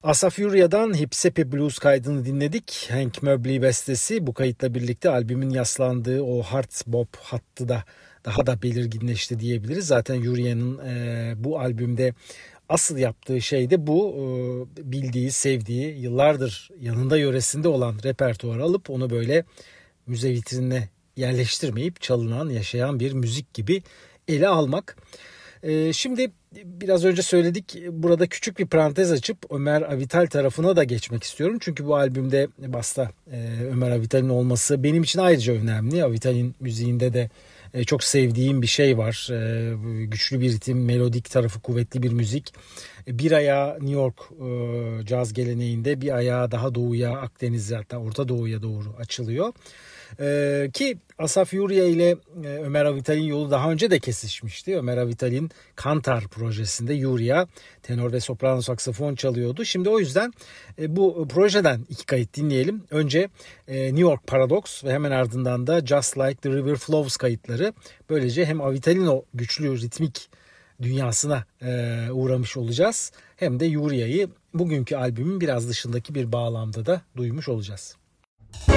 Asaf Yuria'dan Hipsepe Blues kaydını dinledik. Hank Mobley bestesi, bu kayıtla birlikte albümün yaslandığı o hard bop hattı da daha da belirginleşti diyebiliriz. Zaten Yuria'nın bu albümde asıl yaptığı şey de bu. Bildiği, sevdiği, yıllardır yanında yöresinde olan repertuarı alıp onu böyle müze vitrinine yerleştirmeyip çalınan, yaşayan bir müzik gibi ele almak. Şimdi biraz önce söyledik, burada küçük bir parantez açıp Ömer Avital tarafına da geçmek istiyorum. Çünkü bu albümde basta Ömer Avital'in olması benim için ayrıca önemli. Avital'in müziğinde de çok sevdiğim bir şey var. Güçlü bir ritim, melodik tarafı kuvvetli bir müzik. Bir ayağı New York caz geleneğinde, bir ayağı daha doğuya, Akdeniz'e, hatta Orta Doğu'ya doğru açılıyor. Ki Asaf Yuria ile Ömer Avital'in yolu daha önce de kesişmişti. Ömer Avital'in Kantar projesinde Yuria tenor ve soprano saksafon çalıyordu. Şimdi o yüzden bu projeden iki kayıt dinleyelim. Önce New York Paradox ve hemen ardından da Just Like the River Flows kayıtları. Böylece hem Avital'in o güçlü ritmik dünyasına uğramış olacağız, hem de Yuria'yı bugünkü albümün biraz dışındaki bir bağlamda da duymuş olacağız.